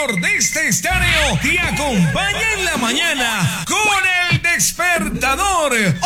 locutor de este estéreo te acompaña en la mañana con el despertador.